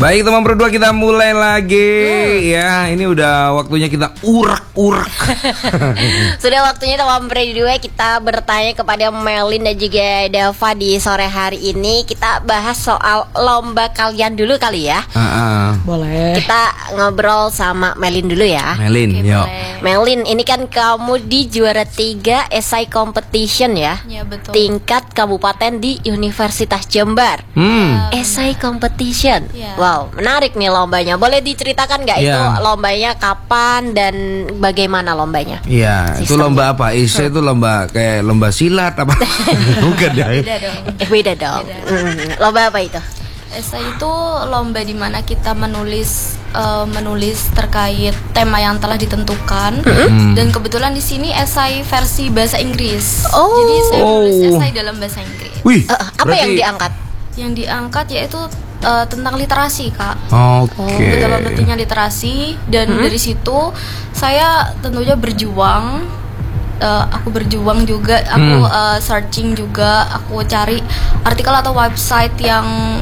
Baik teman berdua, kita mulai lagi ya. Ini udah waktunya kita urak-urak. Sudah waktunya teman berdua kita bertanya kepada Melin dan juga Dava di sore hari ini. Kita bahas soal lomba kalian dulu kali ya. Boleh. Kita ngobrol sama Melin dulu ya. Melin, yuk. Melin, ini kan kamu di juara 3 esai competition ya. Ya betul. Tingkat kabupaten di Universitas Jember. Esai competition. Ya. Wow, menarik nih lombanya. Boleh diceritakan nggak itu Ya. lombanya kapan dan bagaimana lombanya? Iya, itu Sistemnya. lomba apa? Isai itu lomba kayak lomba silat apa? Bukan ya? Beda dong. Beda dong. Lomba apa itu? Esai itu lomba di mana kita menulis terkait tema yang telah ditentukan. Dan kebetulan di sini esai versi bahasa Inggris. Oh. Jadi saya menulis esai dalam bahasa Inggris. Wih, Apa yang diangkat? Yang diangkat yaitu tentang literasi, Kak. Oke. Betapa pentingnya literasi, dan dari situ saya tentunya berjuang. Aku berjuang juga, aku searching juga, aku cari artikel atau website yang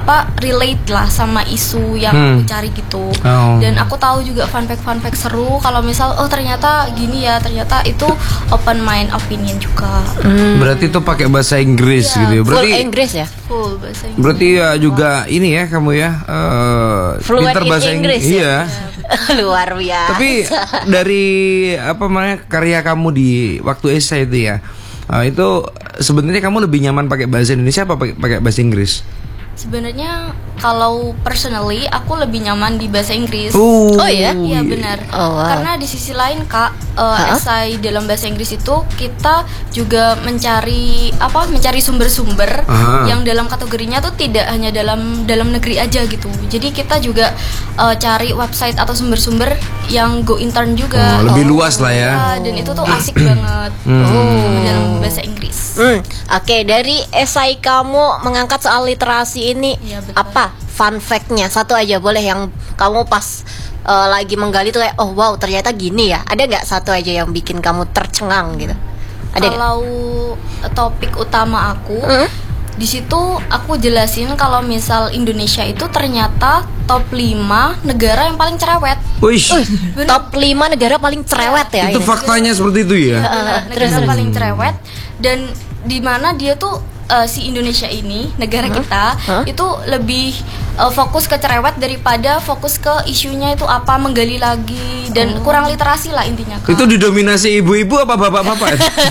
relate lah sama isu yang aku cari gitu. Dan aku tahu juga fun fact seru kalau misal ternyata gini ya, ternyata itu open mind opinion juga. Berarti itu pakai bahasa Inggris Iya, gitu ya. Full Berarti Inggris ya? Full bahasa Inggris. berarti ya juga ini ya kamu ya Fluent pinter in bahasa Inggris ya? Iya. Luar biasa. Tapi dari apa namanya karya kamu di waktu esai itu ya, itu sebenarnya kamu lebih nyaman pakai bahasa Indonesia apa pakai bahasa Inggris? Sebenarnya kalau personally aku lebih nyaman di bahasa Inggris. Oh ya? Iya benar. Oh, wow. Karena di sisi lain Kak, esai dalam bahasa Inggris itu kita juga mencari sumber-sumber yang dalam kategorinya tuh tidak hanya dalam negeri aja gitu. Jadi kita juga cari website atau sumber-sumber yang go intern juga. Lebih luas lah ya. Dan itu tuh asik banget dalam bahasa Inggris. Oke, dari esai kamu mengangkat soal literasi ini, Iya, betul. apa fun fact-nya? Satu aja boleh yang kamu pas lagi menggali tuh kayak, oh wow ternyata gini ya. Ada nggak satu aja yang bikin kamu tercengang gitu? Ada nggak? Kalau topik utama aku, di situ aku jelasin kalau misal Indonesia itu ternyata top 5 negara yang paling cerewet. Wih, Top 5 negara paling cerewet ya? itu ini? faktanya seperti itu ya. Negara paling cerewet, dan di mana dia tuh si Indonesia ini, negara kita itu lebih fokus ke cerewet daripada fokus ke isunya itu apa, menggali lagi, dan kurang literasi lah intinya Kak. Itu didominasi ibu-ibu apa bapak-bapak?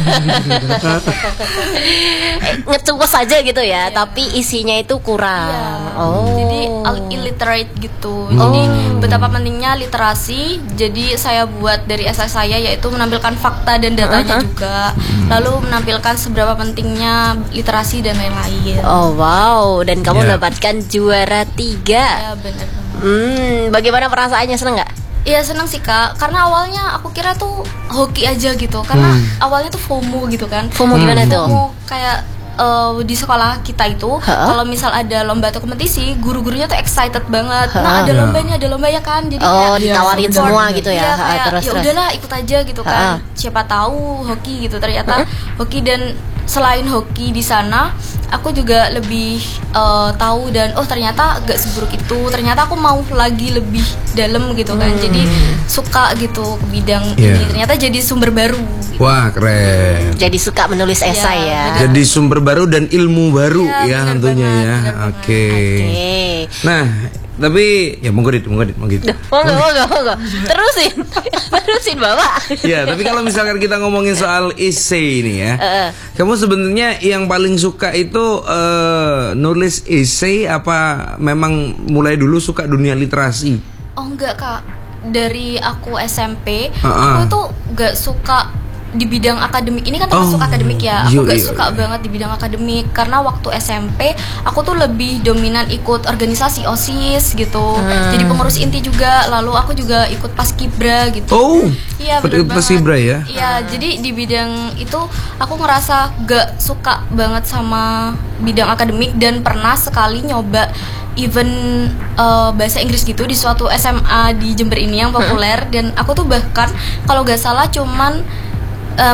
Ngecupas saja gitu ya, tapi isinya itu kurang. Jadi illiterate gitu. Jadi betapa pentingnya literasi. Jadi saya buat dari esai saya yaitu menampilkan fakta dan datanya juga, lalu menampilkan seberapa pentingnya literasi dan lain-lain. Oh wow, dan kamu Ya. mendapatkan juara 3. Ya benar. Bagaimana perasaannya, seneng nggak? Iya seneng sih Kak, karena awalnya aku kira tuh hoki aja gitu, karena awalnya tuh FOMO gitu kan. FOMO gimana tuh? FOMO kayak di sekolah kita itu kalau misal ada lomba atau kompetisi, guru-gurunya tuh excited banget. Nah ada lombanya kan, jadi Oh, kayak ditawarin support. semua gitu ya. Iya, kayak, Terus. ya udahlah ikut aja gitu kan. Siapa tahu hoki gitu, ternyata hoki. Dan selain hoki di sana, aku juga lebih tahu dan ternyata gak seburuk itu. Ternyata aku mau lagi lebih dalam gitu kan. Jadi suka gitu ke bidang ini. Ternyata jadi sumber baru. Wah, keren. Jadi suka menulis esai ya. Jadi sumber baru dan ilmu baru Iya, ya benar tentunya banget, ya. benar banget. Oke. Oke. Nah, tapi ya monggo gitu. Monggo. Terusin Bapak. Ya, tapi kalau misalkan kita ngomongin soal esai ini ya, kamu sebenarnya yang paling suka itu nulis esai apa memang mulai dulu suka dunia literasi? Oh enggak Kak, dari aku SMP aku tuh gak suka di bidang akademik. Ini kan termasuk akademik ya. Aku gak suka banget di bidang akademik, karena waktu SMP aku tuh lebih dominan ikut organisasi OSIS gitu. Jadi pengurus inti juga, lalu aku juga ikut paskibra gitu. Oh, Iya bener banget. paskibra ya? Iya, jadi di bidang itu aku ngerasa gak suka banget sama bidang akademik, dan pernah sekali nyoba event bahasa Inggris gitu di suatu SMA di Jember ini yang populer. Dan aku tuh bahkan kalau gak salah cuman